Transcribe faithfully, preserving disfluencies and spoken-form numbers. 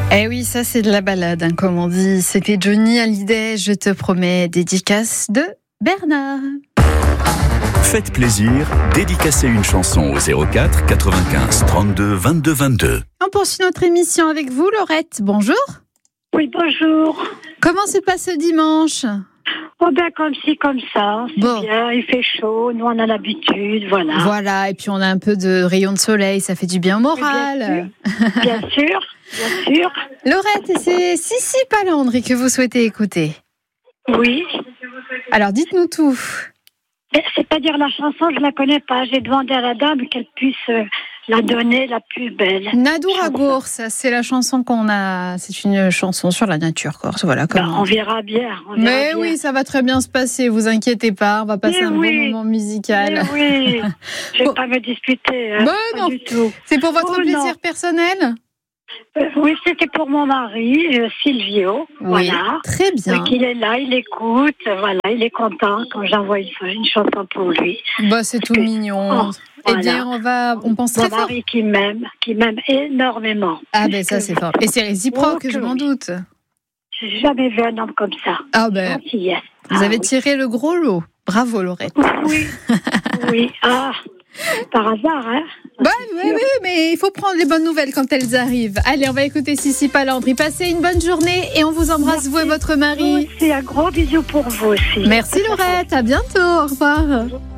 Eh oui, ça c'est de la balade, hein, comme on dit. C'était Johnny Hallyday, je te promets, dédicace de Bernard. Faites plaisir, dédicacez une chanson au zéro quatre quatre-vingt-quinze trente-deux vingt-deux vingt-deux. On poursuit notre émission avec vous, Laurette. Bonjour. Oui, bonjour. Comment se passe ce dimanche ? Oh ben comme ci, comme ça, c'est bon. bien, il fait chaud, nous on a l'habitude, voilà. Voilà, et puis on a un peu de rayon de soleil, ça fait du bien au moral. Bien sûr, bien sûr. Bien sûr. Laurette, c'est Sissi Palandri que vous souhaitez écouter. Oui. Alors dites-nous tout. C'est-à-dire la chanson, je ne la connais pas. J'ai demandé à la dame qu'elle puisse euh, la donner la plus belle. Nadoura Gourse, c'est la chanson qu'on a. C'est une chanson sur la nature corse. Voilà. Comment... Ben, on verra bien. On verra Mais bien. oui, ça va très bien se passer. Vous inquiétez pas. On va passer Mais un oui. bon moment musical. Mais oui. Je ne vais Bon. pas me disputer. Hein, Ben pas non. du tout. C'est pour votre Oh, plaisir non. personnel ? Euh, oui, c'était pour mon mari, euh, Silvio. Oui, Voilà. très bien. Donc il est là, il écoute, voilà, il est content quand j'envoie une, une chanson pour lui. Bah, c'est tout que- mignon. Oh, eh voilà. bien, on va, on pense Mon très fort. mari qui m'aime, qui m'aime énormément. Ah ben ça c'est fort. Et c'est réciproque, Oh, que je m'en oui. doute. J'ai jamais vu un homme comme ça. Ah ben, Gentillesse. vous Ah, avez oui. tiré le gros lot. Bravo, Laurette. Oui, oui. Ah, par hasard, hein. Bah oui, oui, mais il faut prendre les bonnes nouvelles quand elles arrivent. Allez, on va écouter Sissi Palandri. Passez une bonne journée et on vous embrasse, Merci. vous et votre mari. C'est un gros bisou pour vous aussi. Merci Laurette, à bientôt, au revoir.